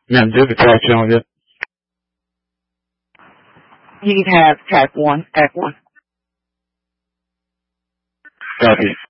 Ma'am, this is Clark Jones. Yep. You have track one. Copy.